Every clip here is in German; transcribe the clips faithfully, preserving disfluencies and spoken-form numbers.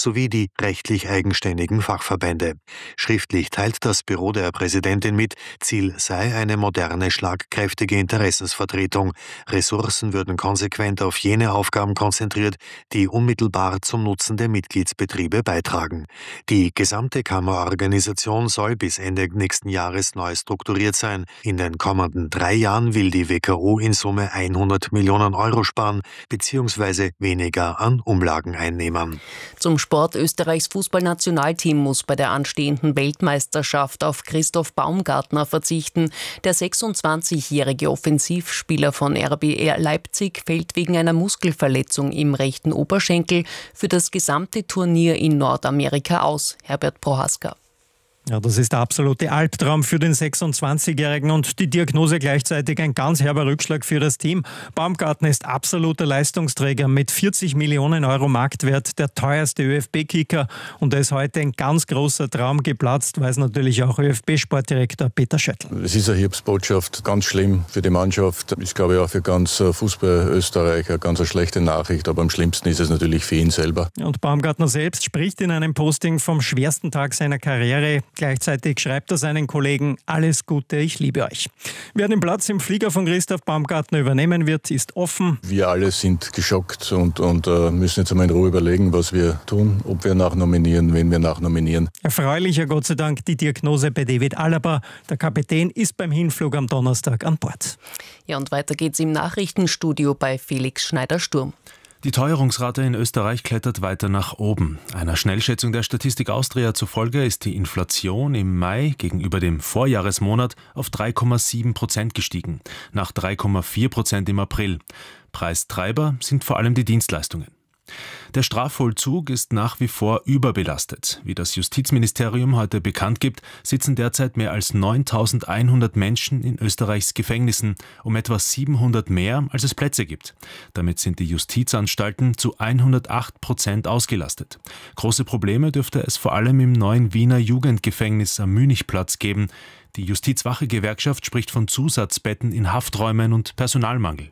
sowie die rechtlich eigenständigen Fachverbände. Schriftlich teilt das Büro der Präsidentin mit, Ziel sei eine moderne, schlagkräftige Interessensvertretung. Ressourcen würden konsequent auf jene Aufgaben konzentriert, die unmittelbar zum Nutzen der Mitgliedsbetriebe beitragen. Die gesamte Kammerorganisation soll bis Ende nächsten Jahres neu strukturiert sein. In den kommenden drei Jahren will die W K O in Summe hundert Millionen Euro sparen bzw. weniger an Umlagen einnehmen. Zum Sport: Österreichs Fußballnationalteam muss bei der anstehenden Weltmeisterschaft auf Christoph Baumgartner verzichten. Der sechsundzwanzigjährige Offensivspieler von R B Leipzig fällt wegen einer Muskelverletzung im rechten Oberschenkel für das gesamte Turnier in Nordamerika aus. Herbert Prohaska. Ja, das ist der absolute Albtraum für den sechsundzwanzigjährigen und die Diagnose gleichzeitig ein ganz herber Rückschlag für das Team. Baumgartner ist absoluter Leistungsträger mit vierzig Millionen Euro Marktwert, der teuerste Ö F B-Kicker, und da ist heute ein ganz großer Traum geplatzt, weiß natürlich auch Ö F B-Sportdirektor Peter Schöttl. Es ist eine Hilfsbotschaft, ganz schlimm für die Mannschaft. Ich glaube auch für ganz Fußball Österreich eine ganz schlechte Nachricht, aber am schlimmsten ist es natürlich für ihn selber. Und Baumgartner selbst spricht in einem Posting vom schwersten Tag seiner Karriere. Gleichzeitig schreibt er seinen Kollegen: Alles Gute, ich liebe euch. Wer den Platz im Flieger von Christoph Baumgartner übernehmen wird, ist offen. Wir alle sind geschockt und, und uh, müssen jetzt einmal in Ruhe überlegen, was wir tun, ob wir nachnominieren, wen wir nachnominieren. Erfreulicher Gott sei Dank die Diagnose bei David Alaba. Der Kapitän ist beim Hinflug am Donnerstag an Bord. Ja, und weiter geht's im Nachrichtenstudio bei Felix Schneider-Sturm. Die Teuerungsrate in Österreich klettert weiter nach oben. Einer Schnellschätzung der Statistik Austria zufolge ist die Inflation im Mai gegenüber dem Vorjahresmonat auf drei Komma sieben Prozent gestiegen, nach drei Komma vier Prozent im April. Preistreiber sind vor allem die Dienstleistungen. Der Strafvollzug ist nach wie vor überbelastet. Wie das Justizministerium heute bekannt gibt, sitzen derzeit mehr als neuntausendeinhundert Menschen in Österreichs Gefängnissen, um etwa siebenhundert mehr, als es Plätze gibt. Damit sind die Justizanstalten zu hundertacht Prozent ausgelastet. Große Probleme dürfte es vor allem im neuen Wiener Jugendgefängnis am Münchplatz geben. Die Justizwache-Gewerkschaft spricht von Zusatzbetten in Hafträumen und Personalmangel.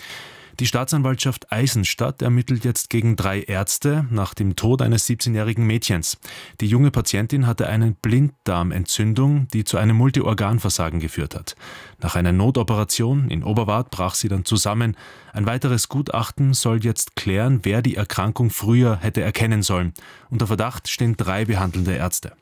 Die Staatsanwaltschaft Eisenstadt ermittelt jetzt gegen drei Ärzte nach dem Tod eines siebzehnjährigen Mädchens. Die junge Patientin hatte eine Blinddarmentzündung, die zu einem Multiorganversagen geführt hat. Nach einer Notoperation in Oberwart brach sie dann zusammen. Ein weiteres Gutachten soll jetzt klären, wer die Erkrankung früher hätte erkennen sollen. Unter Verdacht stehen drei behandelnde Ärzte.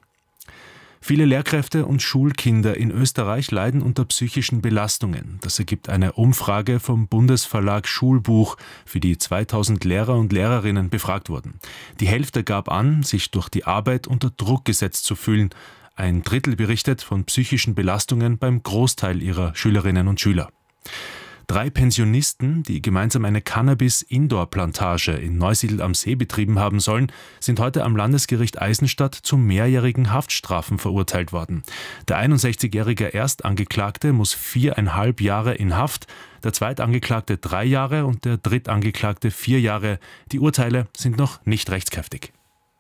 Viele Lehrkräfte und Schulkinder in Österreich leiden unter psychischen Belastungen. Das ergibt eine Umfrage vom Bundesverlag Schulbuch, für die zweitausend Lehrer und Lehrerinnen befragt wurden. Die Hälfte gab an, sich durch die Arbeit unter Druck gesetzt zu fühlen. Ein Drittel berichtet von psychischen Belastungen beim Großteil ihrer Schülerinnen und Schüler. Drei Pensionisten, die gemeinsam eine Cannabis-Indoor-Plantage in Neusiedl am See betrieben haben sollen, sind heute am Landesgericht Eisenstadt zu mehrjährigen Haftstrafen verurteilt worden. Der einundsechzigjährige Erstangeklagte muss viereinhalb Jahre in Haft, der Zweitangeklagte drei Jahre und der Drittangeklagte vier Jahre. Die Urteile sind noch nicht rechtskräftig.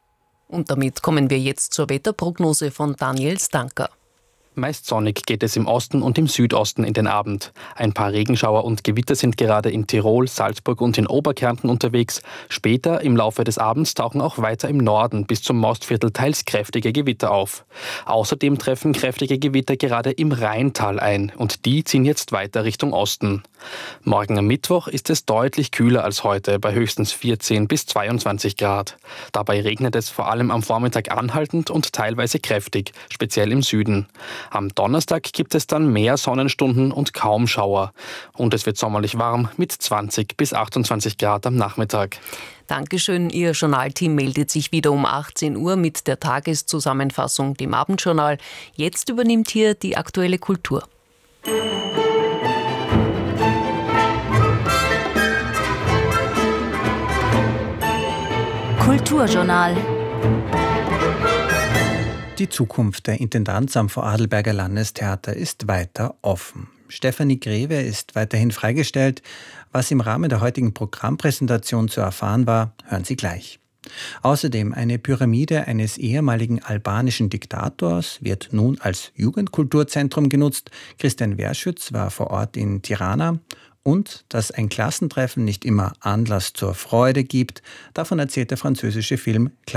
Und damit kommen wir jetzt zur Wetterprognose von Daniel Stanker. Meist sonnig geht es im Osten und im Südosten in den Abend. Ein paar Regenschauer und Gewitter sind gerade in Tirol, Salzburg und in Oberkärnten unterwegs. Später im Laufe des Abends tauchen auch weiter im Norden bis zum Mostviertel teils kräftige Gewitter auf. Außerdem treffen kräftige Gewitter gerade im Rheintal ein und die ziehen jetzt weiter Richtung Osten. Morgen am Mittwoch ist es deutlich kühler als heute, bei höchstens vierzehn bis zweiundzwanzig Grad. Dabei regnet es vor allem am Vormittag anhaltend und teilweise kräftig, speziell im Süden. Am Donnerstag gibt es dann mehr Sonnenstunden und kaum Schauer. Und es wird sommerlich warm mit zwanzig bis achtundzwanzig Grad am Nachmittag. Dankeschön. Ihr Journalteam meldet sich wieder um achtzehn Uhr mit der Tageszusammenfassung, dem Abendjournal. Jetzt übernimmt hier die aktuelle Kultur. Kulturjournal. Die Zukunft der Intendanz am Vorarlberger Landestheater ist weiter offen. Stefanie Greve ist weiterhin freigestellt. Was im Rahmen der heutigen Programmpräsentation zu erfahren war, hören Sie gleich. Außerdem eine Pyramide eines ehemaligen albanischen Diktators wird nun als Jugendkulturzentrum genutzt. Christian Werschütz war vor Ort in Tirana. Und dass ein Klassentreffen nicht immer Anlass zur Freude gibt, davon erzählt der französische Film